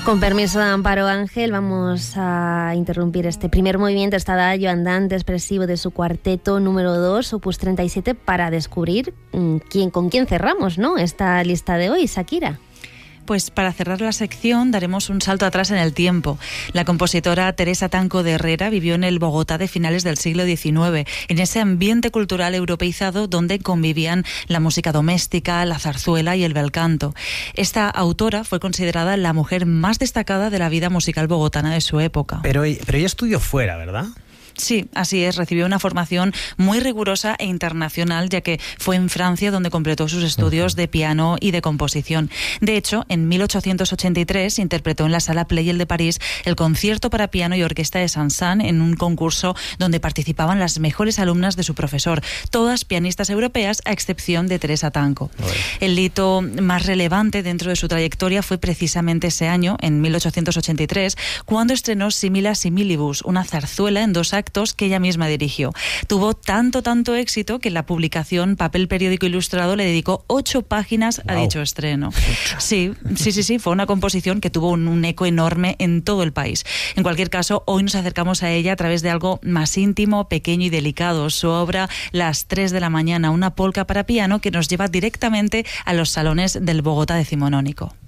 Con permiso de Amparo Ángel, vamos a interrumpir este primer movimiento, este adagio andante expresivo de su cuarteto número 2, opus 37, para descubrir con quién cerramos, ¿no?, esta lista de hoy, Shakira. Pues para cerrar la sección daremos un salto atrás en el tiempo. La compositora Teresa Tanco de Herrera vivió en el Bogotá de finales del siglo XIX, en ese ambiente cultural europeizado donde convivían la música doméstica, la zarzuela y el bel canto. Esta autora fue considerada la mujer más destacada de la vida musical bogotana de su época. Pero ella estudió fuera, ¿verdad? Sí, así es. Recibió una formación muy rigurosa e internacional, ya que fue en Francia donde completó sus estudios de piano y de composición. De hecho, en 1883 interpretó en la Sala Pleyel de París el concierto para piano y orquesta de Saint-Saëns en un concurso donde participaban las mejores alumnas de su profesor, todas pianistas europeas a excepción de Teresa Tanco. El hito más relevante dentro de su trayectoria fue precisamente ese año, en 1883, cuando estrenó Simila Similibus, una zarzuela en 2 actos que ella misma dirigió. Tuvo tanto éxito que la publicación Papel Periódico Ilustrado le dedicó 8 páginas a dicho estreno. Sí, fue una composición que tuvo un eco enorme en todo el país. En cualquier caso, hoy nos acercamos a ella a través de algo más íntimo, pequeño y delicado. Su obra Las 3 de la mañana, una polca para piano que nos lleva directamente a los salones del Bogotá decimonónico.